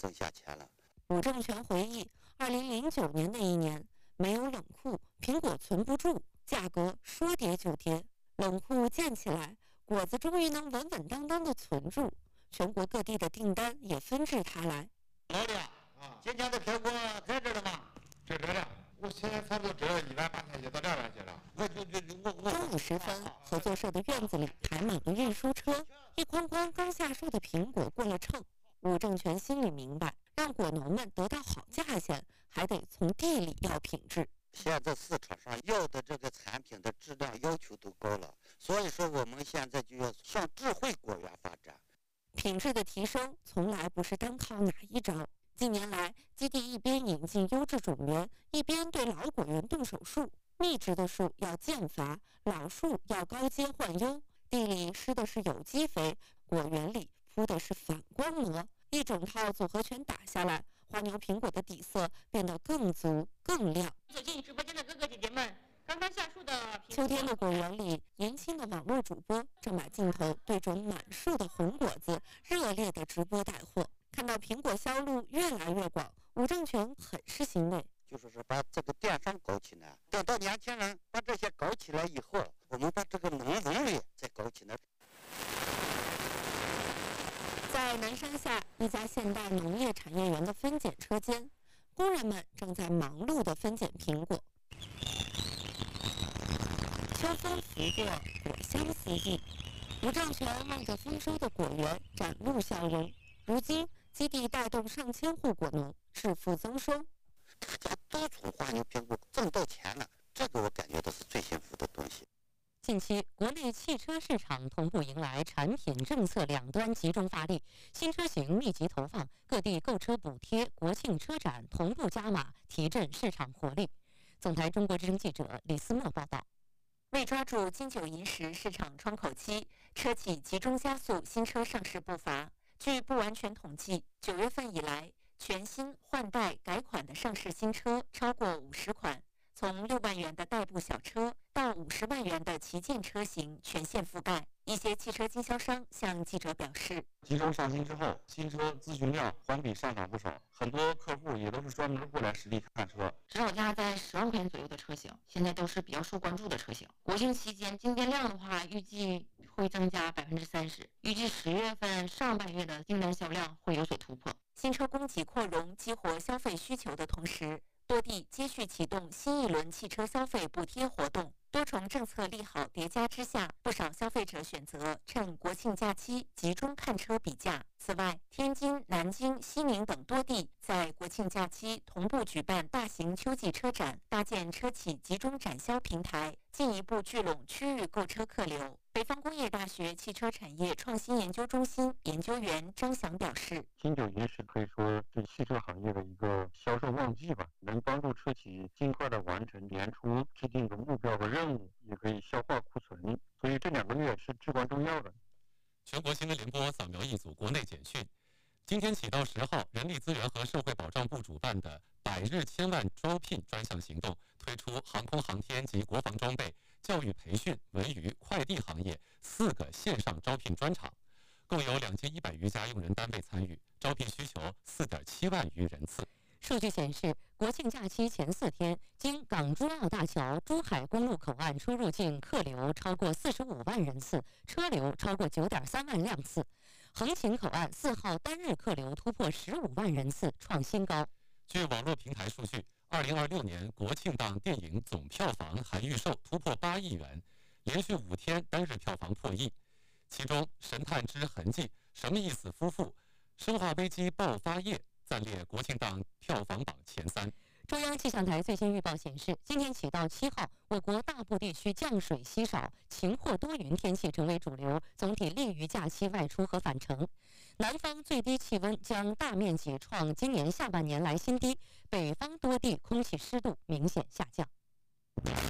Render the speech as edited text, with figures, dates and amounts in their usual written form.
挣下钱了。 伍正权回忆，2009年那一年没有冷库，苹果存不住，价格说跌就跌。冷库建起来，果子终于能稳稳当当的存住，全国各地的订单也纷至沓来。 老李今天的苹果在这了吗？ 这了，我现在差不多这18000就到2万去了。 中午时分，合作社的院子里排满了运输车，一筐筐刚下树的苹果过了秤。伍正权心里明白，让果农们得到好价钱，还得从地里要品质。 现在市场上要的这个产品的质量要求都高了，所以说我们现在就要向智慧果园发展。 品质的提升从来不是单靠哪一招。近年来，基地一边引进优质种源，一边对老果园动手术。密植的树要间伐，老树要高阶换优。地里施的是有机肥，果园里铺的是反光膜。一整套组合拳打下来，花牛苹果的底色变得更足更亮。 走进直播间的哥哥姐姐们，刚刚下树的秋天的果园里，年轻的网络主播正把镜头对准满树的红果子，热烈的直播带货。看到苹果销路越来越广，伍正权很是欣慰。 就是说把这个电商搞起来，等到年轻人把这些搞起来以后，我们把这个农文力再搞起来。 在南山下一家现代农业产业园的分拣车间，工人们正在忙碌地分拣苹果。秋风拂过，果香四溢。伍正权望着丰收的果园，展露笑容。如今，基地带动上千户果农致富增收。 大家都从花牛苹果挣到钱了，这个我感觉到是最幸福的东西。 近期，国内汽车市场同步迎来产品政策两端集中发力，新车型密集投放，各地购车补贴、国庆车展同步加码，提振市场活力。总台中国之声记者李思墨报道。 为抓住金九银十市场窗口期，车企集中加速新车上市步伐。据不完全统计，9月份以来，全新换代改款的上市新车超过50款，从6万元的代步小车到50万元的旗舰车型全线覆盖。一些汽车经销商向记者表示， 集中上新之后，新车咨询量环比上涨不少，很多客户也都是专门过来实地看车。 指导价在10万块钱左右的车型，现在都是比较受关注的车型。国庆期间进店量的话，预计会增加30%，预计10月份上半月的订单销量会有所突破。 新车供给扩容，激活消费需求的同时，多地接续启动新一轮汽车消费补贴活动。多重政策利好叠加之下，不少消费者选择趁国庆假期集中看车比价。此外，天津、南京、西宁等多地在国庆假期同步举办大型秋季车展，搭建车企集中展销平台，进一步聚拢区域购车客流。北方工业大学汽车产业创新研究中心研究员张翔表示， 金九银十可以说是汽车行业的一个销售旺季吧，能帮助车企尽快的完成年初制定的目标和任务，也可以消化库存，所以这2个月是至关重要的。 全国新闻联播扫描一组国内简讯。今天起到10号，人力资源和社会保障部主办的100日千万招聘专项行动推出航空航天及国防装备、教育培训、文娱、快递行业4个线上招聘专场，共有2100余家用人单位参与，招聘需求4.7万余人次。 数据显示，国庆假期前4天，经港珠澳大桥、珠海公路口岸出入境客流超过45万人次，车流超过9.3万辆次。横琴口岸4号单日客流突破15万人次，创新高。 据网络平台数据，2026年国庆档电影总票房含预售突破8亿元，连续5天单日票房破亿。其中，《神探之痕迹》、《什么意思夫妇》、《生化危机爆发夜》暂列国庆档票房榜前3。 中央气象台最新预报显示，今天起到7号，我国大部地区降水稀少，晴或多云天气成为主流，总体利于假期外出和返程。南方最低气温将大面积创今年下半年来新低，北方多地空气湿度明显下降。